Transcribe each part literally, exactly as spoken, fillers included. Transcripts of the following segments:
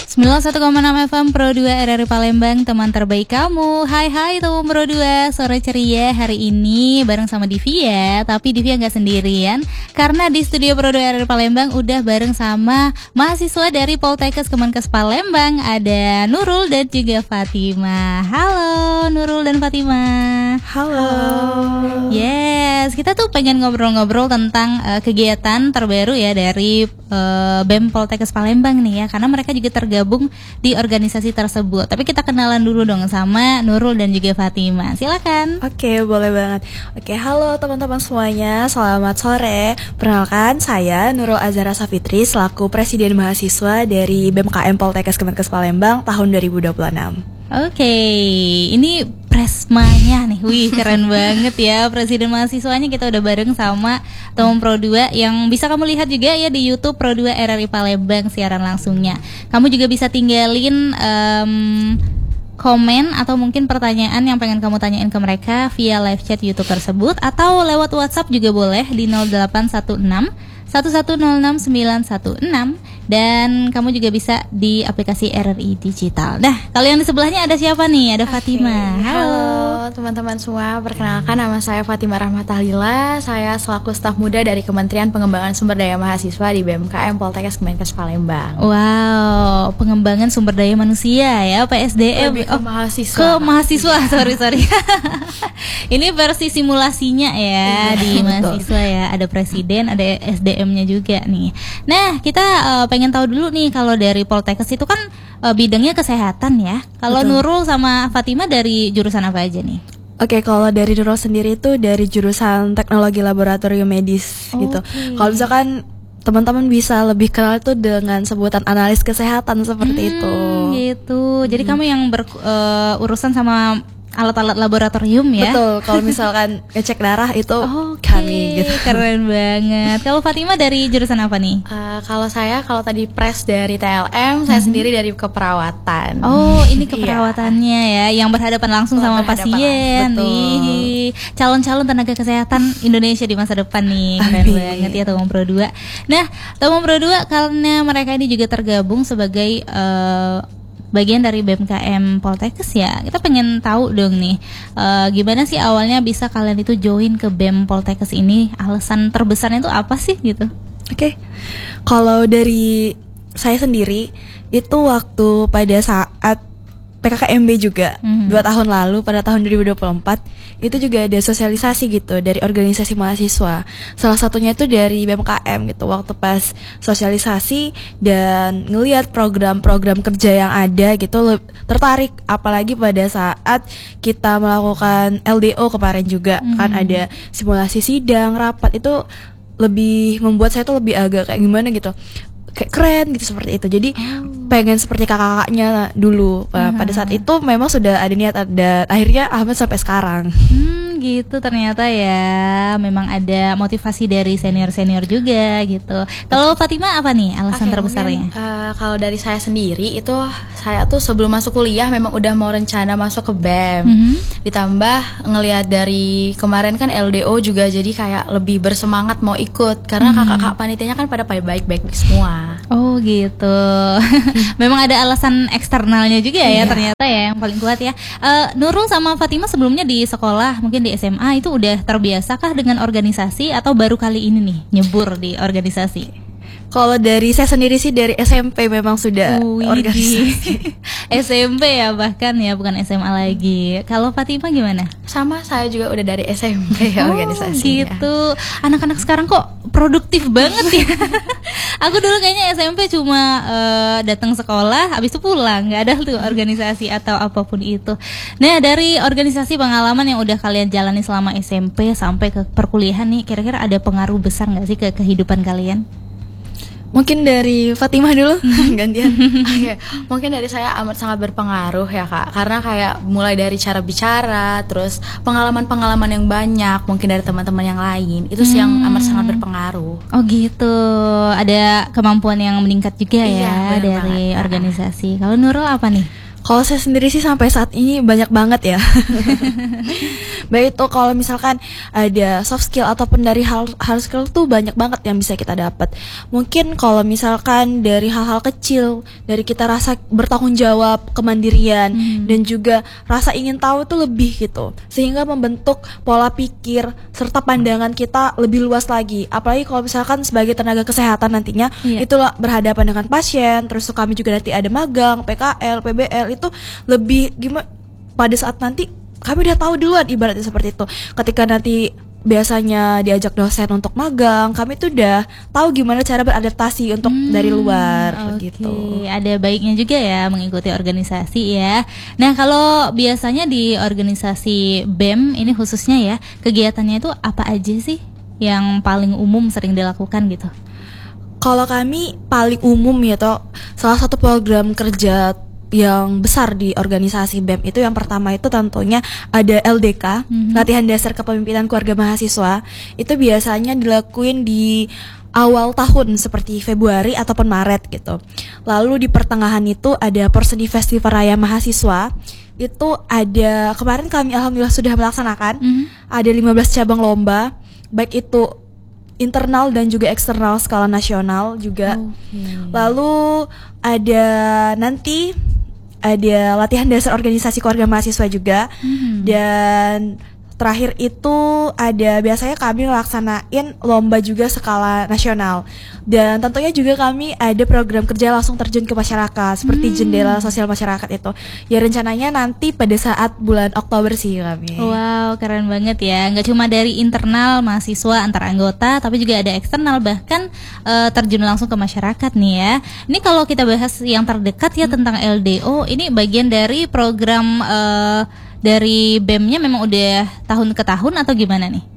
sembilan puluh satu koma enam F M Pro dua R R I Palembang, teman terbaik kamu. Hai hai teman Pro dua, sore ceria hari ini bareng sama Divi ya. Tapi Divi nggak sendirian, karena di studio Pro dua R R I Palembang udah bareng sama mahasiswa dari Poltekkes Kemenkes Palembang. Ada Nurul dan juga Fatima. Halo Nurul dan Fatima. Halo. Yes, kita tuh pengen ngobrol-ngobrol tentang uh, kegiatan terbaru ya dari uh, B E M Poltekkes Palembang nih ya, karena mereka juga tergabung di organisasi tersebut. Tapi kita kenalan dulu dong sama Nurul dan juga Fatima. Silakan. Oke, boleh banget. Oke, halo teman-teman semuanya. Selamat sore. Perkenalkan, saya Nurul Azhara Safitri selaku Presiden Mahasiswa dari B E M K M Poltekkes Kemenkes Palembang tahun dua ribu dua puluh enam. Oke, ini presmanya nih. Wih, keren banget ya. Presiden mahasiswanya kita udah bareng sama teman Pro dua yang bisa kamu lihat juga ya di YouTube Pro dua R R I Palembang siaran langsungnya. Kamu juga bisa tinggalin um, komen atau mungkin pertanyaan yang pengen kamu tanyain ke mereka via live chat YouTube tersebut, atau lewat WhatsApp juga boleh di nol delapan satu enam satu satu nol enam sembilan satu enam, dan kamu juga bisa di aplikasi R R I Digital. Nah, kalau yang di sebelahnya ada siapa nih? Ada Fatima. Oke, Halo. halo teman-teman semua. Perkenalkan, nama saya Fatima Rahmatahlila. Saya selaku staf muda dari Kementerian Pengembangan Sumber Daya Mahasiswa di B E M K M Poltekkes Kemenkes Palembang. Wow, pengembangan sumber daya manusia ya, P S D M. Lebih ke oh, mahasiswa. Ke mahasiswa, sorry sorry. Ini versi simulasinya ya, iya, di mahasiswa ya. Ada presiden, ada S D M-nya juga nih. Nah, kita uh, pengen tahu dulu nih, kalau dari Poltekkes itu kan uh, bidangnya kesehatan ya. Kalau Nurul sama Fatima dari jurusan apa aja nih? Oke, kalau dari Nurul sendiri itu dari jurusan Teknologi Laboratorium Medis gitu. Kalau misalkan teman-teman bisa lebih kenal itu dengan sebutan analis kesehatan seperti hmm, itu. Gitu. Jadi hmm. kamu yang berurusan uh, sama alat-alat laboratorium ya? Betul, kalau misalkan ngecek darah itu okay, kami gitu. Keren banget. Kalau Fatima dari jurusan apa nih? Uh, kalau saya, kalau tadi pres dari T L M, hmm. saya sendiri dari keperawatan. Oh, ini keperawatannya ya, yang berhadapan langsung oh, sama berhadapan pasien. Nih, calon-calon tenaga kesehatan Indonesia di masa depan nih. Keren Amin. banget ya teman Pro dua. Nah, teman Pro dua karena mereka ini juga tergabung sebagai uh, bagian dari B E M K M Poltekkes ya. Kita pengen tahu dong nih, uh, gimana sih awalnya bisa kalian itu join ke B E M Poltekkes ini? Alasan terbesarnya itu apa sih gitu? Oke, okay. Kalau dari saya sendiri itu waktu pada saat P K K M B juga mm-hmm. dua tahun lalu pada tahun dua ribu dua puluh empat itu juga ada sosialisasi gitu dari organisasi mahasiswa. Salah satunya itu dari B E M K M gitu. Waktu pas sosialisasi dan ngelihat program-program kerja yang ada gitu, tertarik. Apalagi pada saat kita melakukan L D O kemarin juga mm-hmm. kan ada simulasi sidang, rapat, itu lebih membuat saya tuh lebih agak kayak gimana gitu, kayak keren gitu seperti itu. Jadi oh. pengen seperti kakak-kakaknya dulu. uh, Pada saat itu memang sudah ada niat, dan akhirnya Ahmad sampai sekarang. Hmm, gitu ternyata ya. Memang ada motivasi dari senior-senior juga gitu. Kalau Fatima apa nih alasan okay, terbesarnya? Mungkin, uh, kalau dari saya sendiri itu, saya tuh sebelum masuk kuliah memang udah mau rencana masuk ke B E M. Mm-hmm. Ditambah ngelihat dari kemarin kan L D O juga, jadi kayak lebih bersemangat mau ikut. Karena mm-hmm. kakak-kakak panitianya kan pada baik-baik semua. Oh gitu. Memang ada alasan eksternalnya juga ya, yeah. ternyata ya, yang paling kuat ya. uh, Nurul sama Fatima sebelumnya di sekolah, mungkin di S M A itu udah terbiasakah dengan organisasi, atau baru kali ini nih nyebur di organisasi? Kalau dari saya sendiri sih dari S M P memang sudah Wih, organisasi. S M P ya bahkan ya, bukan S M A lagi. Kalau Fatima gimana? Sama, saya juga udah dari S M P ya, oh, organisasi. Gitu. Anak-anak sekarang kok produktif banget ya. Aku dulu kayaknya S M P cuma uh, datang sekolah, habis itu pulang, nggak ada tuh organisasi atau apapun itu. Nah, dari organisasi pengalaman yang udah kalian jalani selama S M P sampai ke perkuliahan nih, kira-kira ada pengaruh besar nggak sih ke kehidupan kalian? Mungkin dari Fatimah dulu gantian. Okay. Mungkin dari saya amat sangat berpengaruh ya Kak, karena kayak mulai dari cara bicara, terus pengalaman-pengalaman yang banyak mungkin dari teman-teman yang lain, itu sih hmm. yang amat sangat berpengaruh. Oh gitu, ada kemampuan yang meningkat juga iya, ya dari banget. Organisasi. Kalau Nurul apa nih? Kalau saya sendiri sih sampai saat ini banyak banget ya. Baik itu kalau misalkan ada soft skill ataupun dari hard, hard skill tuh banyak banget yang bisa kita dapat. Mungkin kalau misalkan dari hal-hal kecil, dari kita rasa bertanggung jawab, kemandirian, hmm. dan juga rasa ingin tahu tuh lebih gitu, sehingga membentuk pola pikir serta pandangan kita lebih luas lagi. Apalagi kalau misalkan sebagai tenaga kesehatan nantinya, yeah. itulah berhadapan dengan pasien, terus kami juga nanti ada magang, P K L, P B L, itu lebih gimana pada saat nanti kami udah tahu duluan, ibaratnya seperti itu. Ketika nanti biasanya diajak dosen untuk magang, kami tuh udah tahu gimana cara beradaptasi untuk hmm, dari luar okay. gitu. Ada baiknya juga ya mengikuti organisasi ya. Nah, kalau biasanya di organisasi B E M ini khususnya ya, kegiatannya itu apa aja sih yang paling umum sering dilakukan gitu? Kalau kami paling umum ya toh, salah satu program kerja yang besar di organisasi B E M itu yang pertama itu tentunya ada L D K, mm-hmm. latihan dasar kepemimpinan keluarga mahasiswa. Itu biasanya dilakuin di awal tahun seperti Februari ataupun Maret gitu. Lalu di pertengahan itu ada Persedi Festival Raya Mahasiswa. Itu ada, kemarin kami alhamdulillah sudah melaksanakan, mm-hmm. ada lima belas cabang lomba, baik itu internal dan juga eksternal skala nasional juga. Okay. Lalu ada nanti ada latihan dasar organisasi keluarga mahasiswa juga, hmm. dan terakhir itu ada biasanya kami melaksanain lomba juga skala nasional, dan tentunya juga kami ada program kerja langsung terjun ke masyarakat seperti hmm. jendela sosial masyarakat itu ya, rencananya nanti pada saat bulan Oktober sih kami. Wow, keren banget ya, nggak cuma dari internal mahasiswa antar anggota tapi juga ada eksternal, bahkan uh, terjun langsung ke masyarakat nih ya. Ini kalau kita bahas yang terdekat ya hmm. tentang L D O, ini bagian dari program uh, dari B E M-nya memang udah tahun ke tahun atau gimana nih?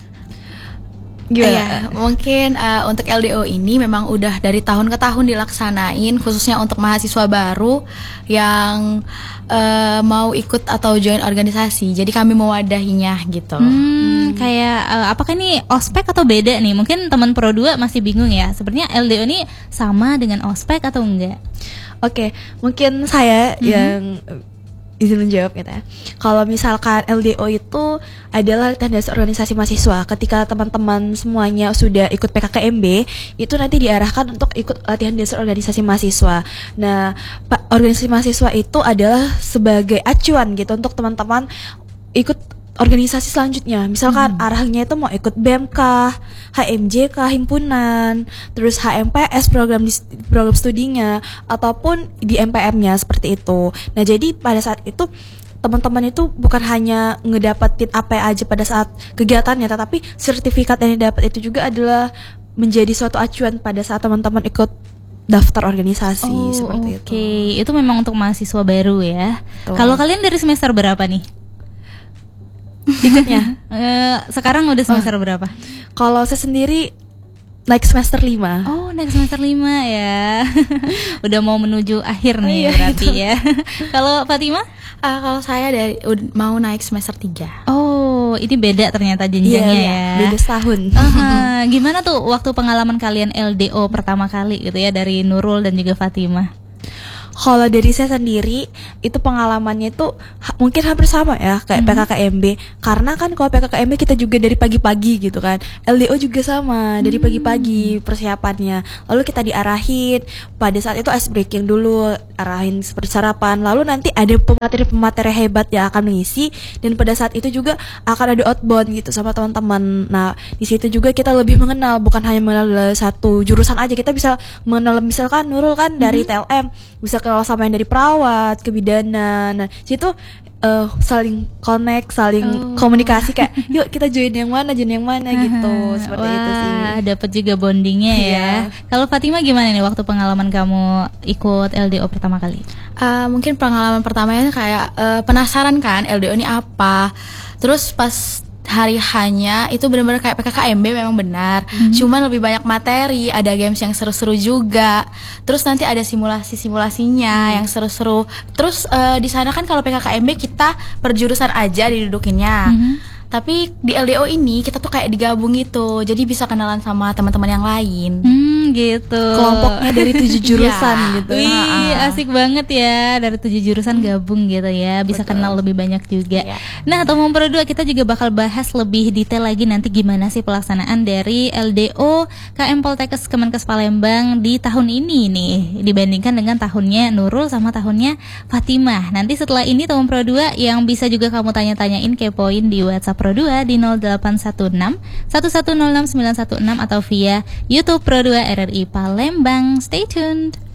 Gimana? Ya, mungkin uh, untuk L D O ini memang udah dari tahun ke tahun dilaksanain, khususnya untuk mahasiswa baru yang uh, mau ikut atau join organisasi. Jadi kami mewadahinya gitu. Hmm, hmm. Kayak uh, apakah ini ospek atau beda nih? Mungkin teman Pro dua masih bingung ya. Sepertinya L D O ini sama dengan ospek atau enggak? Oke, mungkin saya hmm. yang izin menjawab gitu ya. Kalau misalkan L D O itu adalah latihan dasar organisasi mahasiswa. Ketika teman-teman semuanya sudah ikut P K K M B, itu nanti diarahkan untuk ikut latihan dasar organisasi mahasiswa. Nah, organisasi mahasiswa itu adalah sebagai acuan gitu untuk teman-teman ikut organisasi selanjutnya. Misalkan hmm. arahnya itu mau ikut B E M kah, H M J kah, himpunan, terus H M P S program di, program studinya, ataupun di M P M-nya seperti itu. Nah, jadi pada saat itu teman-teman itu bukan hanya ngedapetin apa aja pada saat kegiatannya, tetapi sertifikat yang didapat itu juga adalah menjadi suatu acuan pada saat teman-teman ikut daftar organisasi. Oh, seperti okay. itu. Oke, itu memang untuk mahasiswa baru ya. Tuh. Kalau kalian dari semester berapa nih ikutnya? uh, sekarang udah semester oh. berapa? Kalau saya sendiri naik semester lima. Oh, naik semester lima ya. Udah mau menuju akhir nih. Oh, iya, berarti itu. Ya. Kalau Fatima? Uh, kalau saya dari ud- mau naik semester tiga. Oh, ini beda ternyata jenjangnya iya, ya. Beda setahun. uh, Gimana tuh waktu pengalaman kalian L D O pertama kali gitu ya, dari Nurul dan juga Fatima? Kalau dari saya sendiri itu pengalamannya itu ha- mungkin hampir sama ya kayak mm-hmm. P K K M B, karena kan kalau P K K M B kita juga dari pagi-pagi gitu kan. L D O juga sama, dari pagi-pagi persiapannya. Lalu kita diarahin pada saat itu ice breaking dulu, arahin seperti sarapan. Lalu nanti ada pemateri-pemateri hebat yang akan mengisi, dan pada saat itu juga akan ada outbound gitu sama teman-teman. Nah, di situ juga kita lebih mengenal, bukan hanya mengenal satu jurusan aja, kita bisa mengenal misalkan Nurul kan dari mm-hmm. T L M, bisa kalau sama yang dari perawat, kebidanan. Nah, situ uh, saling connect, saling oh. komunikasi kayak yuk kita join yang mana, join yang mana gitu. Seperti Wah, itu sih. Dapat juga bondingnya ya. Yeah. Kalau Fatima gimana nih waktu pengalaman kamu ikut L D O pertama kali? Uh, mungkin pengalaman pertamanya kayak uh, penasaran kan L D O ini apa. Terus pas hari hanya itu benar-benar kayak P K K M B memang benar, mm-hmm. cuman lebih banyak materi, ada games yang seru-seru juga, terus nanti ada simulasi-simulasinya mm. yang seru-seru. Terus uh, di sana kan kalau P K K M B kita per jurusan aja didudukinnya, mm-hmm. Tapi di L D O ini kita tuh kayak digabung gitu, jadi bisa kenalan sama teman-teman yang lain. Hmm, gitu. Kelompoknya dari tujuh jurusan gitu. Wih, asik banget ya, dari tujuh jurusan gabung gitu ya, bisa Betul. kenal lebih banyak juga. Iya. Nah, Tomom Pro dua kita juga bakal bahas lebih detail lagi nanti gimana sih pelaksanaan dari L D O K M Poltekkes Kemenkes Palembang di tahun ini nih, dibandingkan dengan tahunnya Nurul sama tahunnya Fatimah. Nanti setelah ini Tomom Pro dua yang bisa juga kamu tanya-tanyain, kepoin di WhatsApp Pro dua di nol delapan satu enam satu satu nol enam sembilan satu enam atau via YouTube Pro dua R R I Palembang. Stay tuned.